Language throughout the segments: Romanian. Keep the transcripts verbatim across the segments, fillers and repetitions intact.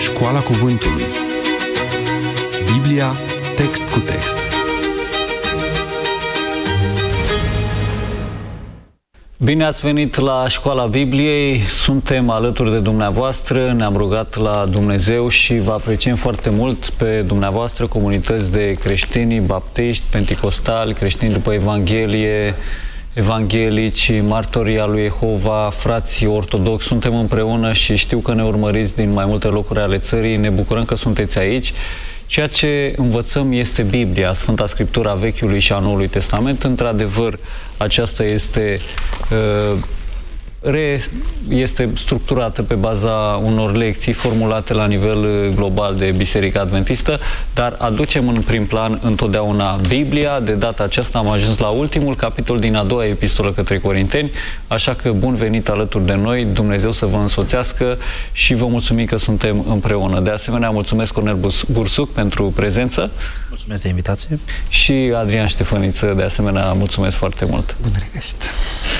Școala Cuvântului. Biblia, text cu text. Bine ați venit la Școala Bibliei, suntem alături de dumneavoastră, ne-am rugat la Dumnezeu și vă apreciem foarte mult pe dumneavoastră, comunități de creștini, baptiști, penticostali, creștini după Evanghelie, evanghelici, martorii lui Jehova, frații ortodoxi, suntem împreună și știu că ne urmăriți din mai multe locuri ale țării, ne bucurăm că sunteți aici. Ceea ce învățăm este Biblia, Sfânta Scriptura Vechiului și a Noului Testament. Într-adevăr, aceasta este, este structurată pe baza unor lecții formulate la nivel global de Biserica Adventistă, dar aducem în prim plan întotdeauna Biblia. De data aceasta am ajuns la ultimul capitol din a doua epistolă către Corinteni, așa că bun venit alături de noi, Dumnezeu să vă însoțească și vă mulțumim că suntem împreună. De asemenea, mulțumesc Cornel Bursuc pentru prezență. Mulțumesc de invitație. Și Adrian Ștefăniță, de asemenea, mulțumesc foarte mult. Bun regăsit!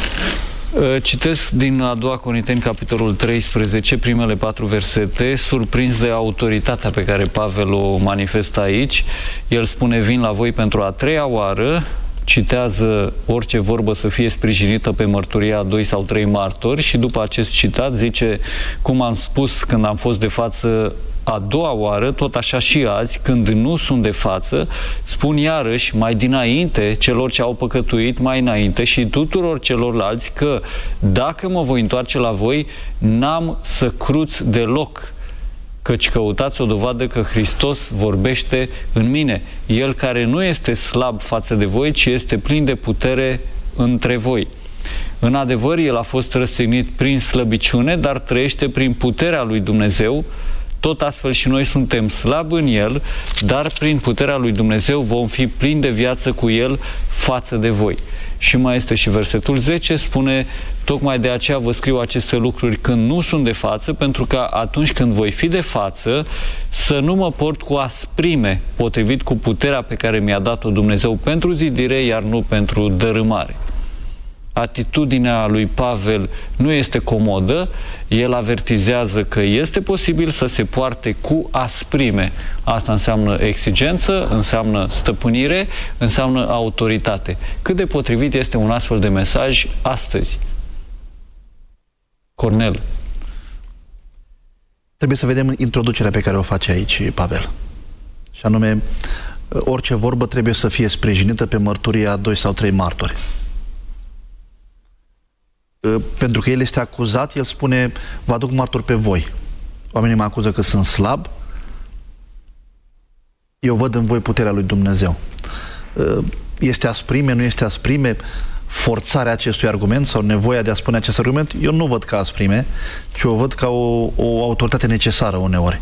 Citesc din a doua Corinteni, capitolul treisprezece, primele patru versete, surprins de autoritatea pe care Pavel o manifestă aici. El spune, vin la voi pentru a treia oară, citează orice vorbă să fie sprijinită pe mărturia a doi sau trei martori și după acest citat zice, cum am spus când am fost de față a doua oară, tot așa și azi, când nu sunt de față, spun iarăși mai dinainte celor ce au păcătuit mai înainte și tuturor celorlalți că dacă mă voi întoarce la voi, n-am să cruț deloc, căci căutați o dovadă că Hristos vorbește în mine, El care nu este slab față de voi, ci este plin de putere între voi. În adevăr, El a fost răstignit prin slăbiciune, dar trăiește prin puterea lui Dumnezeu. Tot astfel și noi suntem slabi în El, dar prin puterea lui Dumnezeu vom fi plini de viață cu El față de voi. Și mai este și versetul zece, spune, tocmai de aceea vă scriu aceste lucruri când nu sunt de față, pentru că atunci când voi fi de față, să nu mă port cu asprime, potrivit cu puterea pe care mi-a dat-o Dumnezeu pentru zidire, iar nu pentru dărâmare. Atitudinea lui Pavel nu este comodă, el avertizează că este posibil să se poarte cu asprime. Asta înseamnă exigență, înseamnă stăpânire, înseamnă autoritate. Cât de potrivit este un astfel de mesaj astăzi? Cornel. Trebuie să vedem introducerea pe care o face aici Pavel. Și anume, orice vorbă trebuie să fie sprijinită pe mărturia a doi sau trei martori. Pentru că el este acuzat, el spune, vă aduc martor pe voi. Oamenii mă acuză că sunt slab, eu văd în voi puterea lui Dumnezeu. Este asprime, nu este asprime, forțarea acestui argument sau nevoia de a spune acest argument, eu nu văd ca asprime, ci o văd ca o, o autoritate necesară uneori.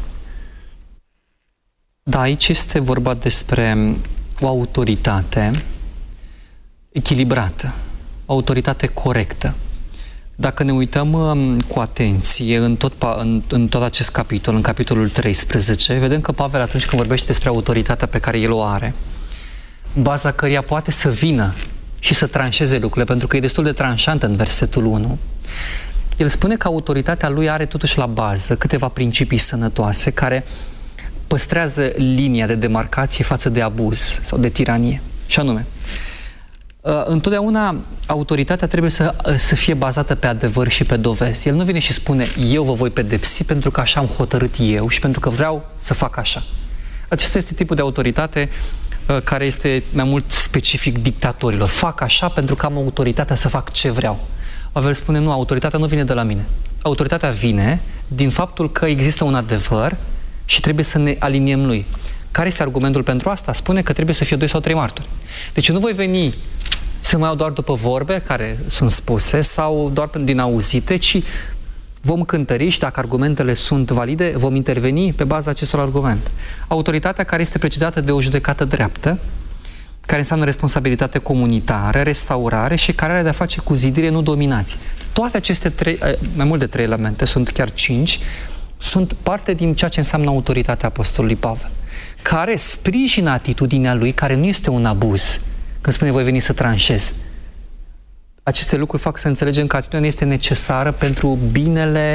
Da, aici este vorba despre o autoritate echilibrată, o autoritate corectă. Dacă ne uităm um, cu atenție în tot, în, în tot acest capitol, în capitolul treisprezece, vedem că Pavel, atunci când vorbește despre autoritatea pe care el o are, în baza căreia poate să vină și să tranșeze lucrurile, pentru că e destul de tranșant în versetul unu, el spune că autoritatea lui are totuși la bază câteva principii sănătoase care păstrează linia de demarcație față de abuz sau de tiranie. Și anume, întotdeauna autoritatea trebuie să, să fie bazată pe adevăr și pe dovezi. El nu vine și spune, eu vă voi pedepsi pentru că așa am hotărât eu și pentru că vreau să fac așa. Acesta este tipul de autoritate uh, care este mai mult specific dictatorilor. Fac așa pentru că am autoritatea să fac ce vreau. Pavel spune, nu, autoritatea nu vine de la mine. Autoritatea vine din faptul că există un adevăr și trebuie să ne aliniem lui. Care este argumentul pentru asta? Spune că trebuie să fie doi sau trei martori. Deci nu voi veni să mai iau doar după vorbe care sunt spuse sau doar din auzite, ci vom cântări și dacă argumentele sunt valide, vom interveni pe baza acestor argumente. Autoritatea care este precedată de o judecată dreaptă, care înseamnă responsabilitate comunitară, restaurare și care are de-a face cu zidire, nu dominație. Toate aceste trei, mai mult de trei elemente, sunt chiar cinci, sunt parte din ceea ce înseamnă autoritatea apostolului Pavel, care sprijină atitudinea lui, care nu este un abuz. Când spune voi veni să tranșez, aceste lucruri fac să înțelegem că atitudinea este necesară pentru binele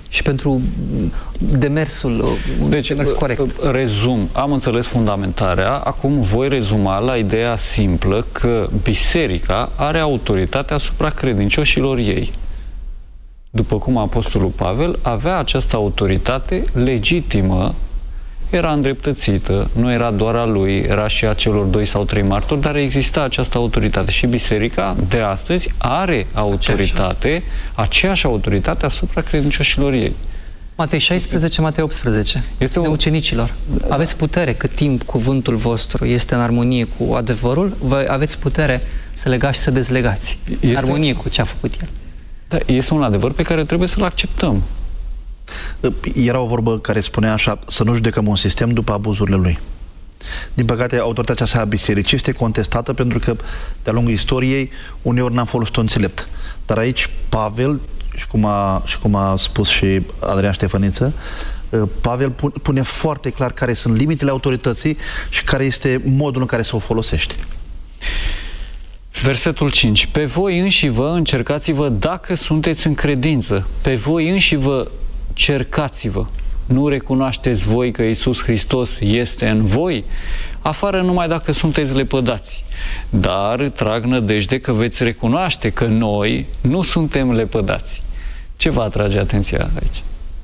și pentru demersul, deci, demers corect. Rezum, am înțeles fundamentarea, acum voi rezuma la ideea simplă că biserica are autoritate asupra credincioșilor ei. După cum Apostolul Pavel avea această autoritate legitimă, era îndreptățită, nu era doar a lui, era și a celor doi sau trei martori, dar exista această autoritate și biserica de astăzi are autoritate, aceeași, aceeași autoritate asupra credincioșilor ei. Matei șaisprezece, Matei optsprezece. Este de ucenicilor. Aveți putere cât timp cuvântul vostru este în armonie cu adevărul, vă aveți putere să legați și să dezlegați. Este... În armonie cu ce a făcut el. Da, este un adevăr pe care trebuie să-l acceptăm. Era o vorbă care spunea așa, să nu judecăm un sistem după abuzurile lui. Din păcate, autoritatea sa a bisericii este contestată pentru că, de-a lungul istoriei, uneori n-am folosit-o înțelept. Dar aici, Pavel, și cum a, și cum a spus și Adrian Ștefăniță, Pavel pune foarte clar care sunt limitele autorității și care este modul în care se o folosește. Versetul cinci. Pe voi înși vă încercați-vă dacă sunteți în credință. Pe voi înși vă cercați-vă. Nu recunoașteți voi că Iisus Hristos este în voi? Afară numai dacă sunteți lepădați. Dar trag nădejde că veți recunoaște că noi nu suntem lepădați. Ce vă atrage atenția aici?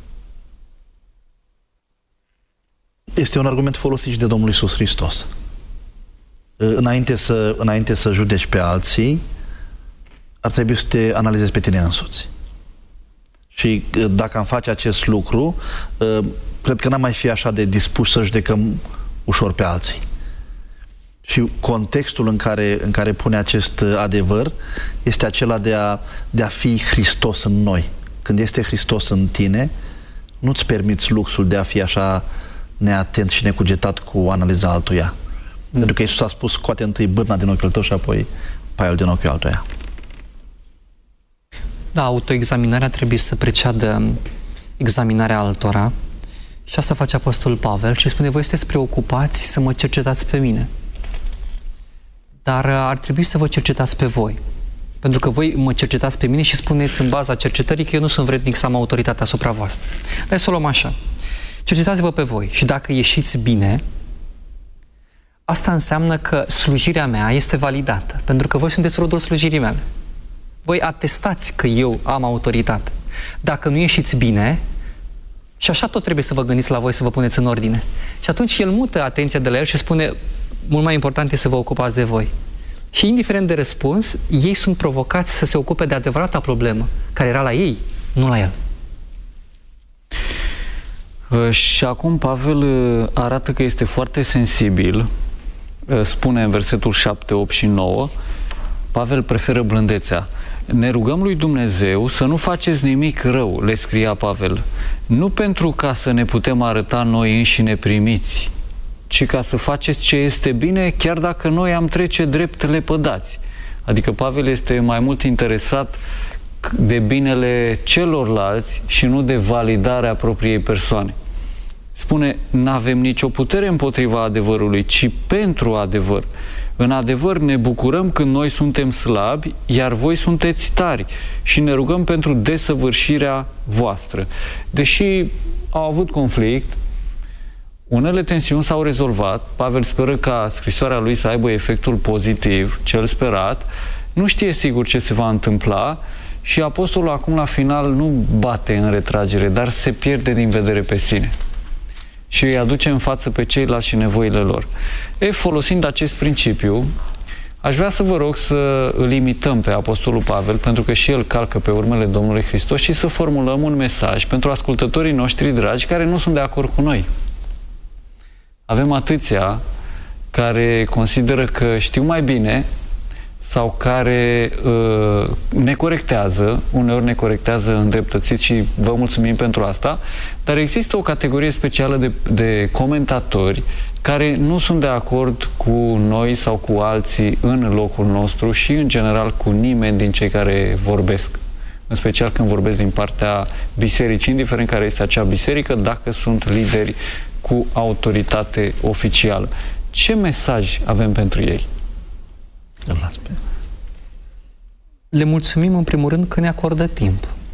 Este un argument folosit și de Domnul Iisus Hristos. Înainte să, înainte să judeci pe alții, ar trebui să te analizezi pe tine însuți. Și dacă am face acest lucru, cred că n-am mai fi așa de dispus să judecăm ușor pe alții. Și contextul în care, în care pune acest adevăr este acela de a, de a fi Hristos în noi. Când este Hristos în tine, nu-ți permiți luxul de a fi așa neatent și necugetat cu analiza altuia. Mm. Pentru că Iisus a spus, scoate întâi bârna din ochiul tău și apoi paiul din ochiul altuia. Da, autoexaminarea trebuie să preceadă examinarea altora și asta face Apostolul Pavel și spune, voi sunteți preocupați să mă cercetați pe mine. Dar ar trebui să vă cercetați pe voi. Pentru că voi mă cercetați pe mine și spuneți în baza cercetării că eu nu sunt vrednic să am autoritatea asupra voastră. Hai să o luăm așa. Cercetați-vă pe voi și dacă ieșiți bine, asta înseamnă că slujirea mea este validată. Pentru că voi sunteți rodul slujirii mele. Voi atestați că eu am autoritate. Dacă nu ieșiți bine, și așa tot trebuie să vă gândiți la voi, să vă puneți în ordine. Și atunci el mută atenția de la el și spune, mult mai important este să vă ocupați de voi. Și indiferent de răspuns, ei sunt provocați să se ocupe de adevărata problemă, care era la ei, nu la el. Și acum Pavel arată că este foarte sensibil, spune în versetul șapte, opt și nouă, Pavel preferă blândețea. Ne rugăm lui Dumnezeu să nu faceți nimic rău, le scria Pavel, nu pentru ca să ne putem arăta noi înșine primiți, ci ca să faceți ce este bine, chiar dacă noi am trece drept lepădați. Adică Pavel este mai mult interesat de binele celorlalți și nu de validarea propriei persoane. Spune, n-avem nicio putere împotriva adevărului, ci pentru adevăr. În adevăr ne bucurăm când noi suntem slabi, iar voi sunteți tari și ne rugăm pentru desăvârșirea voastră. Deși au avut conflict, unele tensiuni s-au rezolvat, Pavel speră ca scrisoarea lui să aibă efectul pozitiv, cel sperat, nu știe sigur ce se va întâmpla și apostolul acum la final nu bate în retragere, dar se pierde din vedere pe sine și îi aduce în față pe ceilalți și nevoile lor. E, folosind acest principiu, aș vrea să vă rog să îl imităm pe Apostolul Pavel, pentru că și el calcă pe urmele Domnului Hristos, și să formulăm un mesaj pentru ascultătorii noștri dragi care nu sunt de acord cu noi. Avem atâția care consideră că știu mai bine sau care uh, ne corectează, uneori ne corectează îndreptățit și vă mulțumim pentru asta, dar există o categorie specială de, de comentatori care nu sunt de acord cu noi sau cu alții în locul nostru și în general cu nimeni din cei care vorbesc. În special când vorbesc din partea bisericii, indiferent care este acea biserică, dacă sunt lideri cu autoritate oficială. Ce mesaj avem pentru ei? Îl las pe... Le mulțumim în primul rând că ne acordă timp.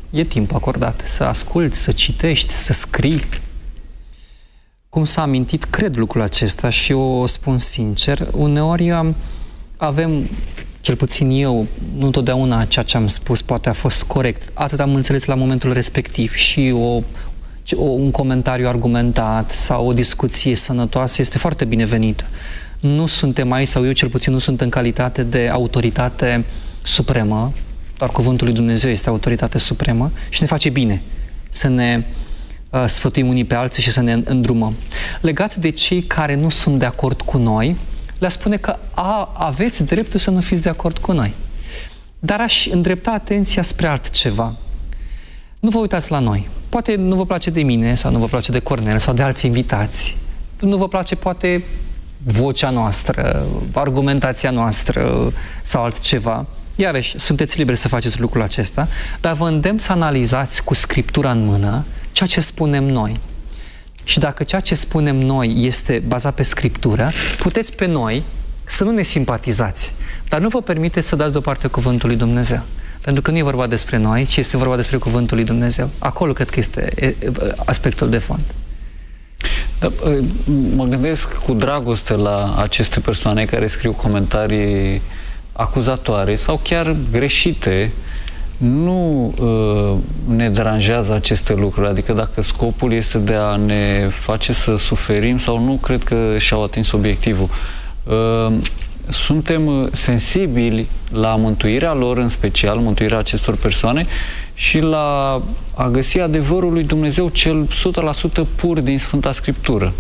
e timp acordat. Să asculți, să citești, să scrii. Cum s-a amintit, cred lucrul acesta și eu o spun sincer. Uneori avem, cel puțin eu, nu întotdeauna ceea ce am spus poate a fost corect. Atât am înțeles la momentul respectiv și o, o, un comentariu argumentat sau o discuție sănătoasă este foarte binevenită. Nu suntem aici, sau eu cel puțin nu sunt în calitate de autoritate supremă, doar cuvântul lui Dumnezeu este autoritate supremă și ne face bine să ne uh, sfătuim unii pe alții și să ne îndrumăm. Legat de cei care nu sunt de acord cu noi, le spune că a, aveți dreptul să nu fiți de acord cu noi. Dar aș îndrepta atenția spre altceva. Nu vă uitați la noi. Poate nu vă place de mine sau nu vă place de Cornel sau de alți invitați. Nu vă place poate vocea noastră, argumentația noastră sau altceva. Iarăși, sunteți liberi să faceți lucrul acesta, dar vă îndemn să analizați cu Scriptura în mână ceea ce spunem noi. Și dacă ceea ce spunem noi este bazat pe Scriptură, puteți pe noi să nu ne simpatizați, dar nu vă permiteți să dați deoparte cuvântul lui Dumnezeu. Pentru că nu e vorba despre noi, ci este vorba despre cuvântul lui Dumnezeu. Acolo cred că este aspectul de fond. Da, mă gândesc cu dragoste la aceste persoane care scriu comentarii acuzatoare sau chiar greșite. Nu uh, ne deranjează aceste lucruri, adică dacă scopul este de a ne face să suferim sau nu, cred că și-au atins obiectivul. Uh, suntem sensibili la mântuirea lor, în special, mântuirea acestor persoane și la a găsi adevărul lui Dumnezeu cel o sută la sută pur din Sfânta Scriptură.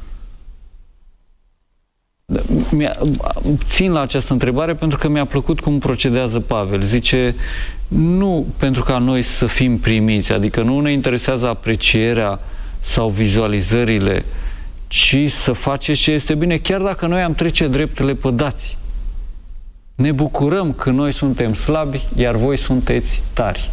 Țin la această întrebare pentru că mi-a plăcut cum procedează Pavel. Zice, nu pentru ca noi să fim primiți, adică nu ne interesează aprecierea sau vizualizările, ci să faceți ce este bine, chiar dacă noi am trece drept lepădați. Ne bucurăm că noi suntem slabi, iar voi sunteți tari.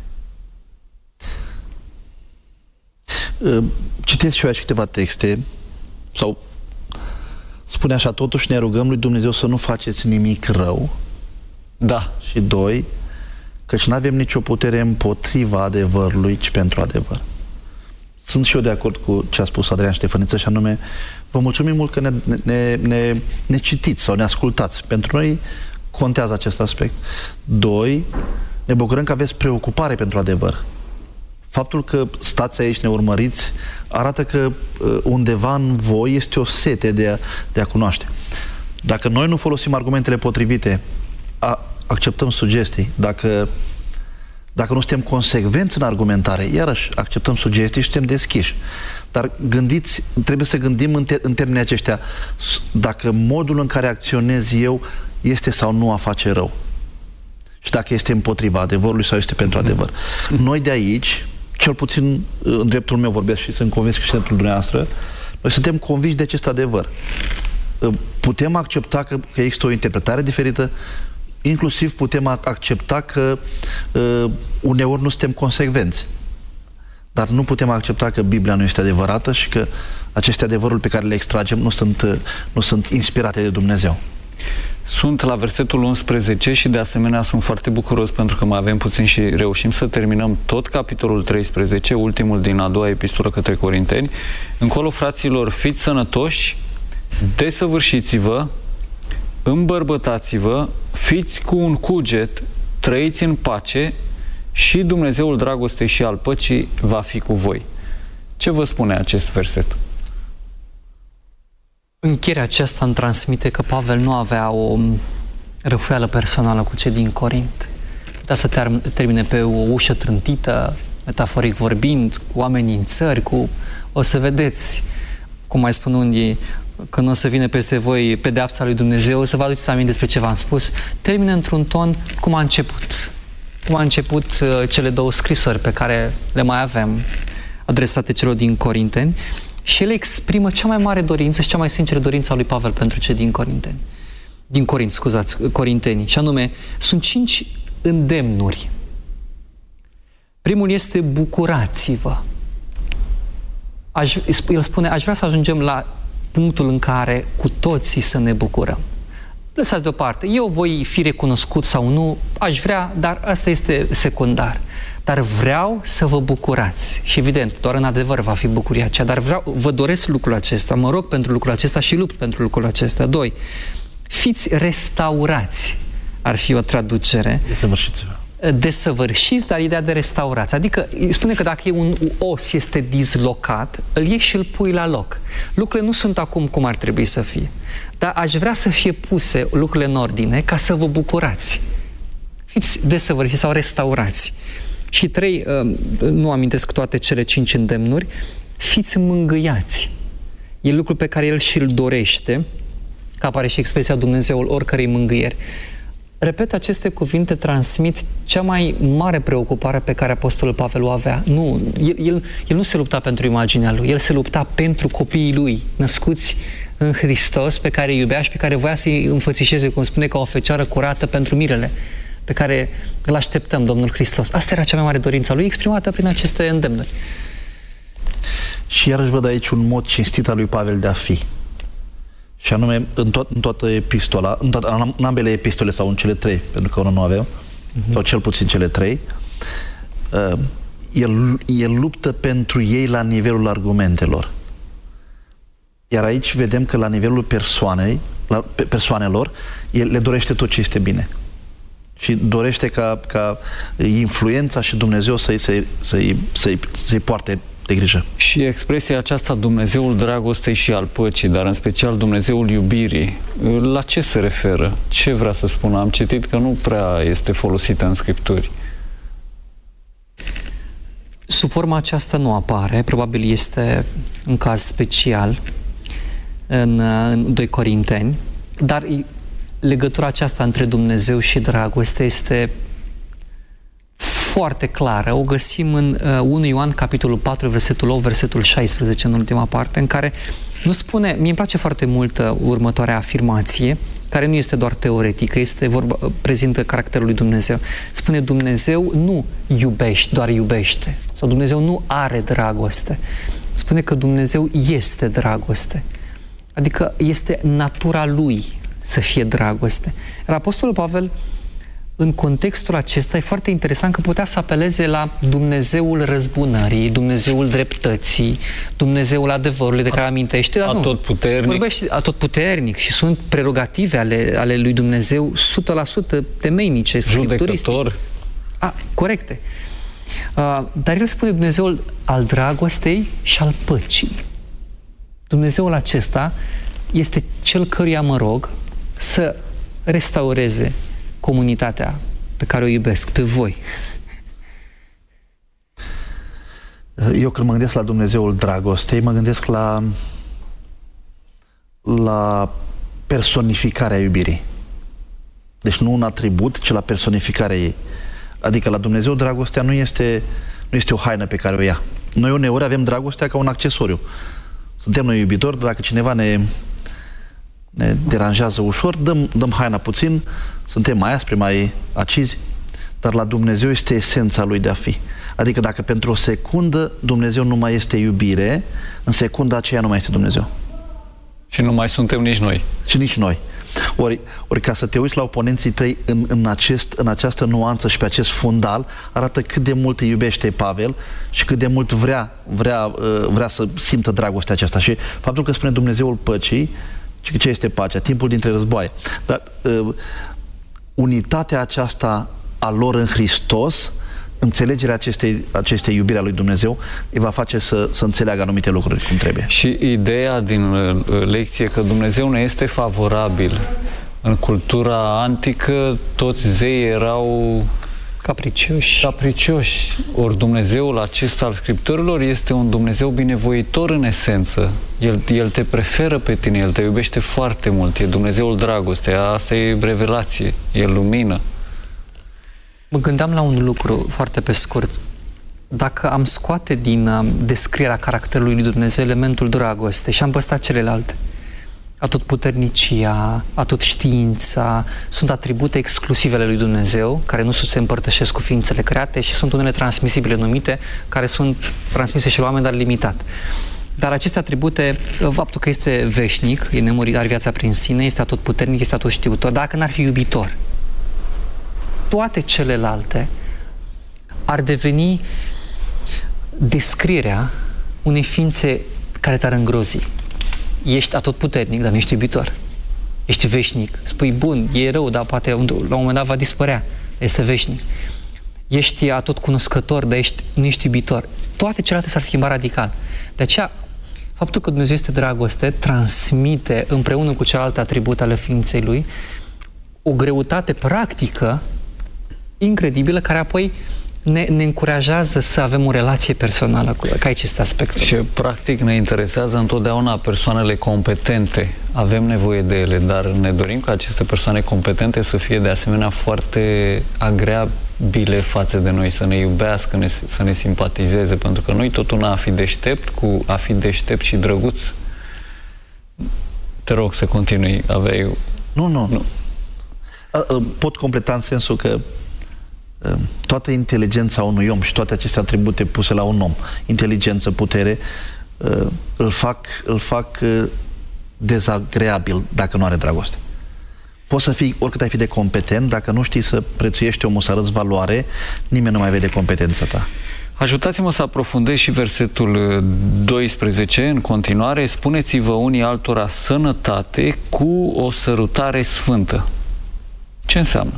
Citesc și eu aici câteva texte, sau spune așa, totuși ne rugăm lui Dumnezeu să nu faceți nimic rău. Da. Și doi, căci nu avem nicio putere împotriva adevărului, ci pentru adevăr. Sunt și eu de acord cu ce a spus Adrian Ștefăniță, și anume, vă mulțumim mult că ne, ne, ne, ne citiți sau ne ascultați. Pentru noi contează acest aspect. Doi, ne bucurăm că aveți preocupare pentru adevăr. Faptul că stați aici, ne urmăriți, arată că undeva în voi este o sete de a, de a cunoaște. Dacă noi nu folosim argumentele potrivite, a, acceptăm sugestii. Dacă, dacă nu suntem consecvenți în argumentare, iarăși acceptăm sugestii și suntem deschiși. Dar gândiți, trebuie să gândim în, te, în termenii aceștia, dacă modul în care acționez eu este sau nu a face rău. Și dacă este împotriva adevărului sau este pentru adevăr. Noi de aici, cel puțin în dreptul meu vorbesc și sunt convins că și în dreptul dumneavoastră, noi suntem convinși de acest adevăr. Putem accepta că, că există o interpretare diferită, inclusiv putem accepta că uh, uneori nu suntem consecvenți. Dar nu putem accepta că Biblia nu este adevărată și că aceste adevăruri pe care le extragem nu sunt, nu sunt inspirate de Dumnezeu. Sunt la versetul unsprezece și de asemenea sunt foarte bucuros pentru că mai avem puțin și reușim să terminăm tot capitolul treisprezece, ultimul din a doua epistolă către Corinteni. Încolo, fraților, fiți sănătoși, desăvârșiți-vă, îmbărbătați-vă, fiți cu un cuget, trăiți în pace și Dumnezeul dragostei și al păcii va fi cu voi. Ce vă spune acest verset? Încheierea aceasta îmi transmite că Pavel nu avea o răfuială personală cu cei din Corint. Putea să termine pe o ușă trântită, metaforic vorbind, cu amenințări, cu... O să vedeți, cum mai spun unii, că nu o să vină peste voi pedeapsa lui Dumnezeu, o să vă aduceți aminte despre ce v-am spus. Termină într-un ton cum a început. Cum a început uh, cele două scrisori pe care le mai avem, adresate celor din Corinteni, și el exprimă cea mai mare dorință și cea mai sinceră dorință a lui Pavel pentru cei din Corinteni. Din Corint, scuzați, Corintenii. Și anume, sunt cinci îndemnuri. Primul este bucurați-vă. Aș, el spune, aș vrea să ajungem la punctul în care cu toții să ne bucurăm. lăsați deoparte. Eu voi fi recunoscut sau nu, aș vrea, dar asta este secundar. Dar vreau să vă bucurați. Și evident, doar în adevăr va fi bucuria aceea, dar vreau, vă doresc lucrul acesta, mă rog pentru lucrul acesta și lupt pentru lucrul acesta. Doi, fiți restaurați, ar fi o traducere. Desăvârșiți. Desăvârșiți, dar ideea de restaurați. Adică spune că dacă e un os este dislocat, îl iei și îl pui la loc. Lucrurile nu sunt acum cum ar trebui să fie. Dar aș vrea să fie puse lucrurile în ordine ca să vă bucurați. Fiți desăvârșiți sau restaurați. Și trei, nu amintesc toate cele cinci îndemnuri, fiți mângâiați. E lucrul pe care el și-l dorește, că apare și expresia Dumnezeul oricărei mângâieri. Repet, aceste cuvinte transmit cea mai mare preocupare pe care Apostolul Pavel o avea. Nu, el, el, el nu se lupta pentru imaginea lui, el se lupta pentru copiii lui, născuți în Hristos, pe care îi iubea și pe care voia să-i înfățișeze, cum spune, ca o fecioară curată pentru mirele pe care îl așteptăm, Domnul Hristos. Asta era cea mai mare dorință a lui, exprimată prin aceste îndemnuri. Și iarăși văd aici un mod cinstit al lui Pavel de a fi. Și anume, în, to în toată epistola, în, to în ambele epistole sau în cele trei, pentru că unul nu avem, uh-huh. sau cel puțin cele trei, uh, el, el luptă pentru ei la nivelul argumentelor. Iar aici vedem că la nivelul persoanei, la persoanelor, el le dorește tot ce este bine. Și dorește ca, ca influența și Dumnezeu să-i să-i, să-i, să-i, să-i poarte de grijă. Și expresia aceasta, Dumnezeul dragostei și al păcii, dar în special Dumnezeul iubirii, la ce se referă? Ce vrea să spună? Am citit că nu prea este folosită în Scripturi. Sub forma aceasta nu apare, probabil este un caz special în, în doi Corinteni, dar legătura aceasta între Dumnezeu și dragoste este foarte clară. O găsim în uh, unu Ioan, capitolul patru, versetul opt, versetul șaisprezece, în ultima parte, în care nu spune, mie îmi place foarte mult uh, următoarea afirmație, care nu este doar teoretică, este vorba, prezintă caracterul lui Dumnezeu. Spune, Dumnezeu nu iubește, doar iubește. Sau Dumnezeu nu are dragoste. Spune că Dumnezeu este dragoste. Adică este natura lui să fie dragoste. Iar Apostolul Pavel, în contextul acesta, e foarte interesant că putea să apeleze la Dumnezeul răzbunării, Dumnezeul dreptății, Dumnezeul adevărului de care amintește, dar nu. Atotputernic. Vorbește atotputernic și sunt prerogative ale, ale lui Dumnezeu o sută la sută temeinice, judecător. A, corecte. Uh, dar el spune Dumnezeul al dragostei și al păcii. Dumnezeul acesta este cel căruia mă rog să restaureze comunitatea pe care o iubesc, pe voi. Eu când mă gândesc la Dumnezeul dragostei, mă gândesc la la personificarea iubirii. Deci nu un atribut, ci la personificarea ei. Adică la Dumnezeu dragostea nu este, nu este o haină pe care o ia. Noi uneori avem dragostea ca un accesoriu. Suntem noi iubitori, dacă cineva ne ne deranjează ușor, dăm, dăm haina puțin, suntem mai aspri, mai acizi, dar la Dumnezeu este esența lui de a fi. Adică dacă pentru o secundă Dumnezeu nu mai este iubire, în secunda aceea nu mai este Dumnezeu. Și nu mai suntem nici noi. Și nici noi. Ori, ori ca să te uiți la oponenții tăi în, în, acest, în această nuanță și pe acest fundal, arată cât de mult îi iubește Pavel și cât de mult vrea, vrea, vrea să simtă dragostea aceasta. Și faptul că spune Dumnezeul păcii, și ce este pacea? Timpul dintre războaie. Dar uh, unitatea aceasta a lor în Hristos, înțelegerea acestei, acestei iubiri a lui Dumnezeu, îi va face să, să înțeleagă anumite lucruri cum trebuie. Și ideea din lecție că Dumnezeu ne este favorabil. În cultura antică, toți zeii erau capricioși. Capricioși. Ori Dumnezeul acesta al Scripturilor este un Dumnezeu binevoitor în esență. El, el te preferă pe tine, El te iubește foarte mult. E Dumnezeul dragostei. Asta e revelație. E lumină. Mă gândeam la un lucru foarte pe scurt. Dacă am scoate din uh, descrierea caracterului lui Dumnezeu elementul dragoste și am păstrat celelalte, atotputernicia, atotștiința, sunt atribute exclusive ale lui Dumnezeu, care nu se împărtășesc cu ființele create și sunt unele transmisibile numite, care sunt transmise și la oameni, dar limitat. Dar aceste atribute, faptul că este veșnic, e nemuritor, are viața prin sine, este atotputernic, este atotștiutor, dacă n-ar fi iubitor, toate celelalte ar deveni descrierea unei ființe care te-ar îngrozi. Ești atotputernic, dar nu ești iubitor. Ești veșnic. Spui, bun, e rău, dar poate la un moment dat va dispărea. Este veșnic. Ești atotcunoscător, dar ești, nu ești iubitor. Toate celelalte s-ar schimba radical. De aceea, faptul că Dumnezeu este dragoste transmite împreună cu celelalte atribute ale ființei Lui o greutate practică incredibilă, care apoi ne, ne încurajează să avem o relație personală cu El, că aici este aspectul. Și practic ne interesează întotdeauna persoanele competente. Avem nevoie de ele, dar ne dorim ca aceste persoane competente să fie de asemenea foarte agreabile față de noi, să ne iubească, ne, să ne simpatizeze, pentru că noi tot una a fi deștept cu a fi deștept și drăguț. Te rog să continui, aveai... Nu, nu. nu. Pot completa în sensul că toată inteligența unui om și toate aceste atribute puse la un om, inteligență, putere, îl fac, îl fac dezagreabil dacă nu are dragoste. Poți să fii, oricât ai fi de competent, dacă nu știi să prețuiești omul, să arăți valoare, nimeni nu mai vede competența ta. Ajutați-mă să aprofundez și versetul doisprezece în continuare. Spuneți-vă unii altora sănătate cu o sărutare sfântă. Ce înseamnă?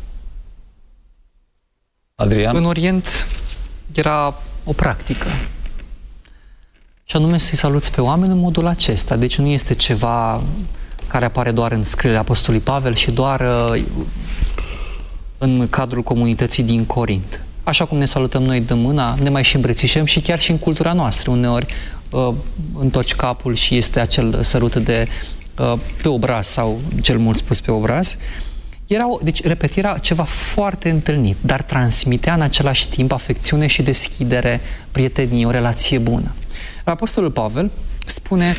Adrian? În Orient era o practică. Și anume să-i saluți pe oameni în modul acesta. Deci nu este ceva care apare doar în scrierile Apostolului Pavel și doar uh, în cadrul comunității din Corint. Așa cum ne salutăm noi de mâna, ne mai și îmbrățișăm și chiar și în cultura noastră. Uneori uh, întorci capul și este acel sărut de uh, pe obraz sau cel mult spus pe obraz. Era, deci, repet, era ceva foarte întâlnit, dar transmitea în același timp afecțiune și deschidere, prietenie, o relație bună. Apostolul Pavel spune: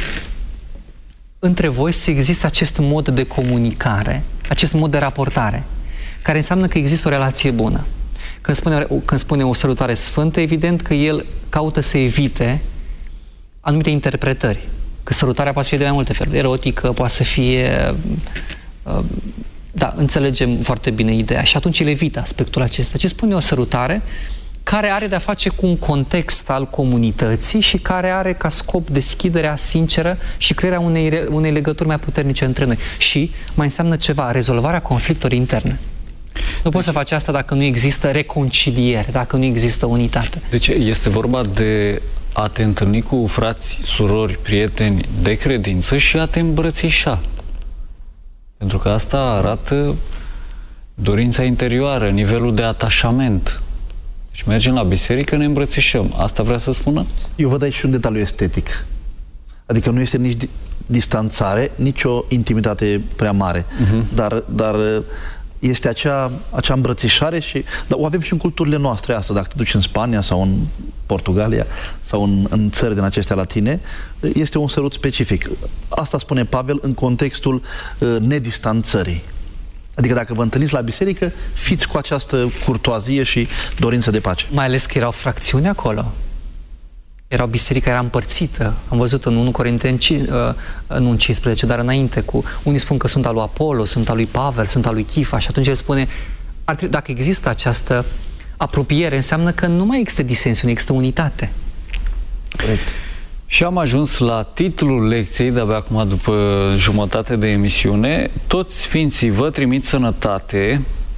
între voi să există acest mod de comunicare, acest mod de raportare, care înseamnă că există o relație bună. Când spune, când spune o salutare sfântă, evident că el caută să evite anumite interpretări. Că salutarea poate să fie de mai multe feluri. Erotică, poate să fie... Uh, da, înțelegem foarte bine ideea. Și atunci el evită aspectul acesta. Ce spune o sărutare care are de-a face cu un context al comunității și care are ca scop deschiderea sinceră și crearea unei, unei legături mai puternice între noi. Și mai înseamnă ceva, rezolvarea conflictelor interne. Nu poți să faci asta dacă nu există reconciliere, dacă nu există unitate. Deci este vorba de a te întâlni cu frați, surori, prieteni de credință și a te îmbrățișa. Pentru că asta arată dorința interioară, nivelul de atașament. Deci mergem la biserică, ne îmbrățișăm. Asta vrea să spună? Eu văd aici și un detaliu estetic. Adică nu este nici distanțare, nici o intimitate prea mare. Uh-huh. Dar, dar este acea, acea îmbrățișare și... Dar o avem și în culturile noastre astăzi. Dacă te duci în Spania sau în Portugalia sau în, în țări din acestea latine, este un sărut specific. Asta spune Pavel în contextul uh, nedistanțării. Adică dacă vă întâlniți la biserică, fiți cu această curtoazie și dorință de pace. Mai ales că erau fracțiuni acolo. Era o biserică, era împărțită. Am văzut în unu Corinteni, nu în cincisprezece, dar înainte, cu unii spun că sunt al lui Apollo, sunt al lui Pavel, sunt al lui Chifa și atunci el spune, ar trebui, dacă există această apropiere, înseamnă că nu mai există disensiune, există unitate. Corect. Și am ajuns la titlul lecției, de-abia acum după jumătate de emisiune. Toți sfinții vă trimit sănătate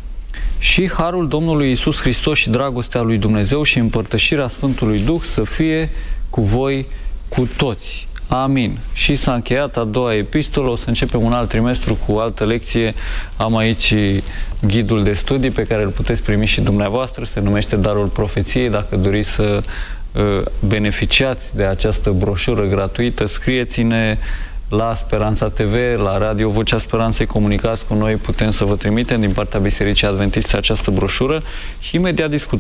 și harul Domnului Iisus Hristos și dragostea lui Dumnezeu și împărtășirea Sfântului Duh să fie cu voi, cu toți. Amin. Și s-a încheiat a doua epistolă, o să începem un alt trimestru cu o altă lecție. Am aici ghidul de studii pe care îl puteți primi și dumneavoastră, se numește Darul Profeției. Dacă doriți să beneficiați de această broșură gratuită, scrieți-ne la Speranța T V, la Radio Vocea Speranței, comunicați cu noi, putem să vă trimitem din partea Bisericii Adventiste această broșură și imediat discutăm